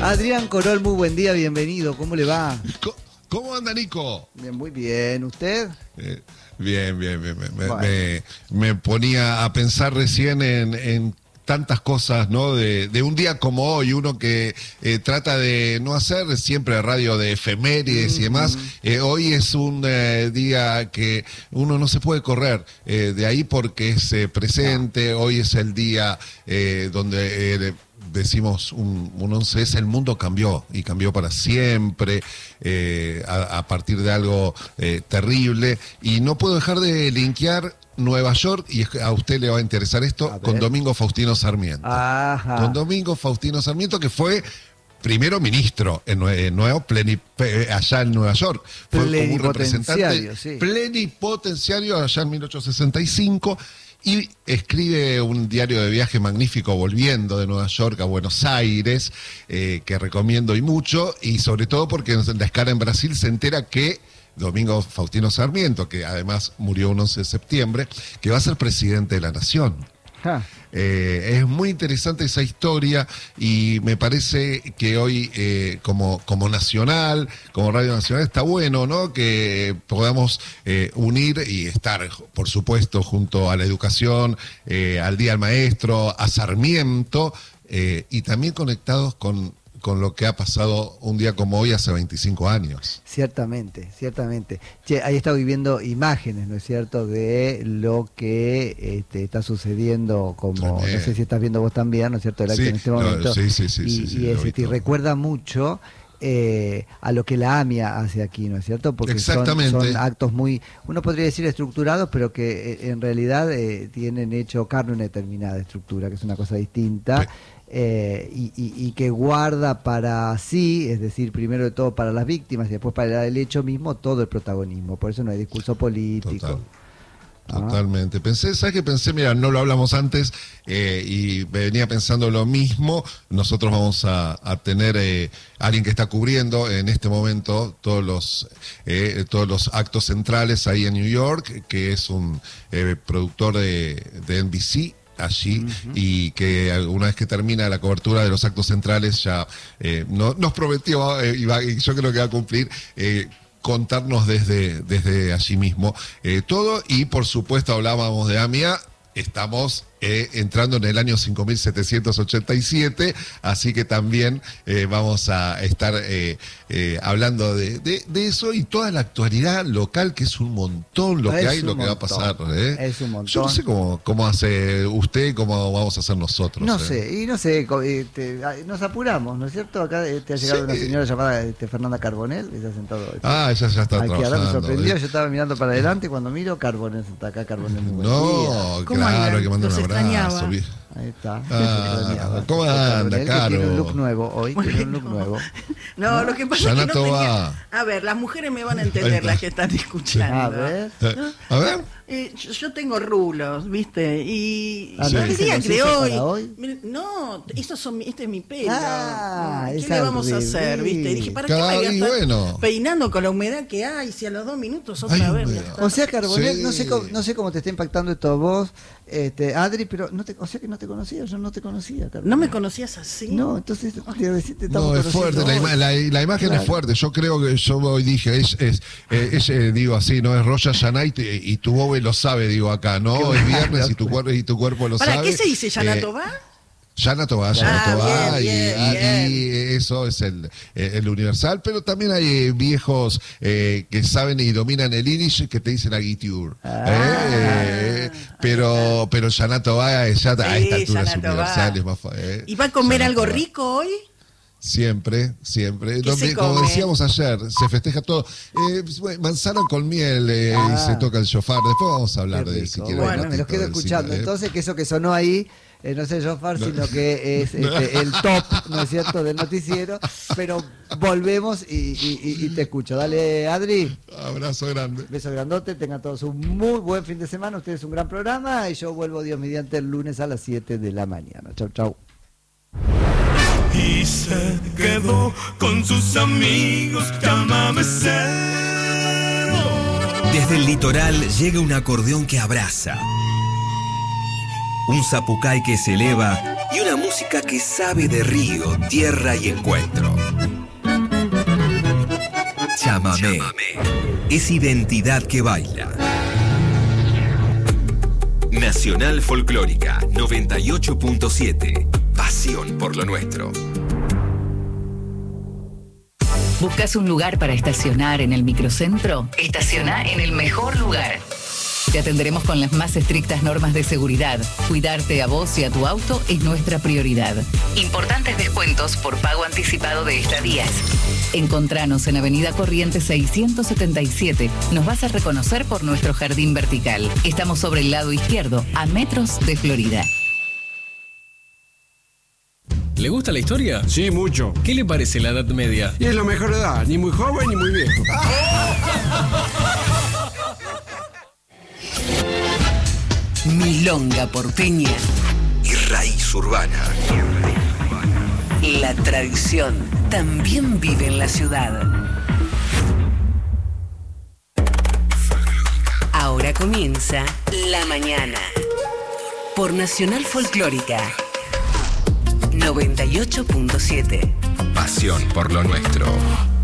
Adrián Corol, muy buen día, bienvenido. ¿Cómo le va? ¿Cómo anda, Nico? Bien, muy bien. ¿Usted? Bien. Bueno. Me ponía a pensar recién en tantas cosas, ¿no? De un día como hoy, uno que trata de no hacer siempre radio de efemérides y demás. Hoy es un día que uno no se puede correr de ahí porque es presente. Hoy es el día donde decimos un 11S, el mundo cambió y cambió para siempre a partir de algo terrible, y no puedo dejar de linkear Nueva York, y a usted le va a interesar esto, con Domingo Faustino Sarmiento. Ajá. Con Domingo Faustino Sarmiento, que fue primero ministro allá en Nueva York. Fue como un representante plenipotenciario allá en 1865. Y escribe un diario de viaje magnífico volviendo de Nueva York a Buenos Aires, que recomiendo y mucho, y sobre todo porque en la escala en Brasil se entera que Domingo Faustino Sarmiento, que además murió un 11 de septiembre, que va a ser presidente de la Nación. Es muy interesante esa historia, y me parece que hoy como Nacional, como Radio Nacional, está bueno, ¿no? Que podamos unir y estar, por supuesto, junto a la educación, al Día del Maestro, a Sarmiento, y también conectados con lo que ha pasado un día como hoy hace 25 años. Ciertamente. Che, ahí está viviendo imágenes, ¿no es cierto?, de lo que está sucediendo, como, no sé si estás viendo vos también, ¿no es cierto?, el acto en este momento. Y recuerda mucho a lo que la AMIA hace aquí, ¿no es cierto? Porque son actos muy, uno podría decir estructurados, pero que en realidad tienen hecho carne una determinada estructura, que es una cosa distinta. Y que guarda para sí, es decir, primero de todo para las víctimas y después para el hecho mismo, todo el protagonismo. Por eso no hay discurso político. Totalmente. Pensé, mira, no lo hablamos antes, y venía pensando lo mismo. Nosotros vamos a tener alguien que está cubriendo en este momento todos los actos centrales ahí en New York, que es un productor de NBC allí, y que una vez que termina la cobertura de los actos centrales ya nos prometió, y yo creo que va a cumplir, contarnos desde allí mismo todo. Y por supuesto hablábamos de AMIA, estamos entrando en el año 5787, así que también vamos a estar hablando de eso, y toda la actualidad local, que es un montón lo que hay, lo que va a pasar. Es un montón. Yo no sé cómo hace usted, cómo vamos a hacer nosotros. No sé, nos apuramos, ¿no es cierto? Acá ha llegado una señora llamada Fernanda Carbonell, que se ha sentado. Ella ya está trabajando. Me sorprendió, yo estaba mirando para adelante, cuando miro, Carbonell está acá. Carbonell, muy buen día. Claro, que manda un abrazo. Ahí está. ¿Cómo anda, Caro? Tiene un look nuevo hoy. No, lo que pasa es que no tenía... A ver, las mujeres me van a entender, las que están escuchando. A ver. Yo tengo rulos, ¿viste? Y el día que hoy. No, este es mi pelo. ¿Qué le vamos a hacer, viste? Y dije, ¿para qué me voy a estar peinando con la humedad que hay si a los 2 minutos otra vez? O sea, Carbonell, no sé cómo te está impactando esto a vos, Adri, pero o sea que no te conocía, yo no te conocía, Carbonell. ¿No me conocías así? No, entonces quiero decirte, no, es fuerte, la imagen es fuerte. Yo creo que yo hoy dije, digo así, no es Rosh Hashanah, y tu bobe lo sabe, digo acá, ¿no? Es viernes y tu cuerpo lo sabe. ¿Para qué se dice Shana Tová? Shana Tová, y eso es el universal, pero también hay viejos que saben y dominan el Yiddish, que te dicen Agitur. Pero Shana Tová a esta altura es universal. ¿Y va a comer algo rico hoy? Siempre. Como decíamos ayer, se festeja todo. Manzana con miel, y se toca el shofar. Después vamos a hablar de si quieren. Bueno, me los quedo escuchando. Entonces, que eso que sonó ahí, no es el shofar, sino que es el top, ¿no es cierto?, del noticiero. Pero volvemos y te escucho. Dale, Adri. Abrazo grande. Beso grandote. Tengan todos un muy buen fin de semana. Ustedes un gran programa. Y yo vuelvo, Dios mediante, el lunes a las 7 de la mañana. Chau. Y se quedó con sus amigos, llámame Cero. Desde el litoral llega un acordeón que abraza, un zapucay que se eleva y una música que sabe de río, tierra y encuentro. Chamamé. Es identidad que baila. Nacional Folclórica 98.7. Pasión por lo nuestro. ¿Buscas un lugar para estacionar en el microcentro? Estaciona en el mejor lugar. Te atenderemos con las más estrictas normas de seguridad. Cuidarte a vos y a tu auto es nuestra prioridad. Importantes descuentos por pago anticipado de estadías. Encontranos en Avenida Corrientes 677. Nos vas a reconocer por nuestro jardín vertical. Estamos sobre el lado izquierdo, a metros de Florida. ¿Le gusta la historia? Sí, mucho. ¿Qué le parece la Edad Media? Y es la mejor edad, ni muy joven ni muy viejo. Milonga porteña y raíz urbana. La tradición también vive en la ciudad. Ahora comienza La Mañana por Nacional Folclórica 98.7. Pasión por lo nuestro.